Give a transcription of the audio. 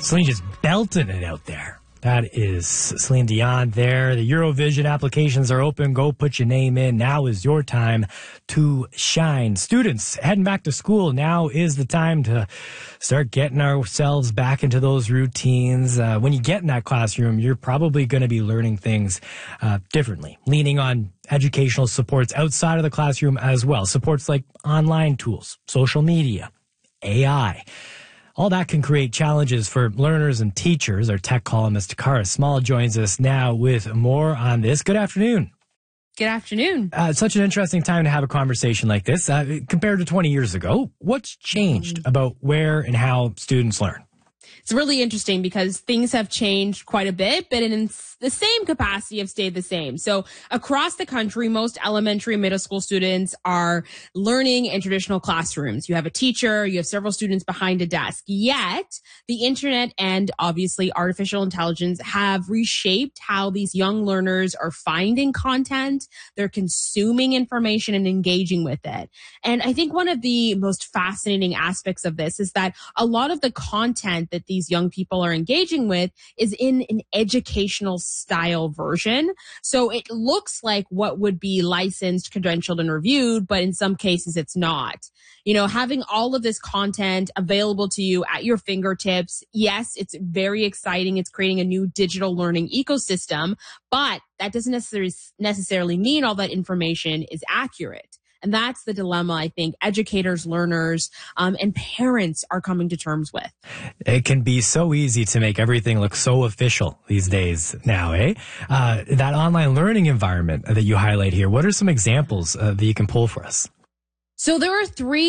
Celine just belting it out there. That is Celine Dion there. The Eurovision applications are open. Go put your name in. Now is your time to shine. Students heading back to school. Now is the time to start getting ourselves back into those routines. When you get in that classroom, you're probably going to be learning things differently, leaning on educational supports outside of the classroom as well. Supports like online tools, social media, AI. All that can create challenges for learners and teachers. Our tech columnist, Cara Small, joins us now with more on this. Good afternoon. Good afternoon. Such an interesting time to have a conversation like this. Compared to 20 years ago, what's changed about where and how students learn? It's really interesting because things have changed quite a bit, but in the same capacity have stayed the same. So across the country, most elementary and middle school students are learning in traditional classrooms. You have a teacher, you have several students behind a desk. Yet the internet and obviously artificial intelligence have reshaped how these young learners are finding content, they're consuming information and engaging with it. And I think one of the most fascinating aspects of this is that a lot of the content that these young people are engaging with is in an educational style version. So it looks like what would be licensed, credentialed, and reviewed, but in some cases it's not. You know, having all of this content available to you at your fingertips, yes, it's very exciting. It's creating a new digital learning ecosystem, but that doesn't necessarily mean all that information is accurate. And that's the dilemma I think educators, learners, and parents are coming to terms with. It can be so easy to make everything look so official these days now, eh? That online learning environment that you highlight here, what are some examples that you can pull for us? So there are three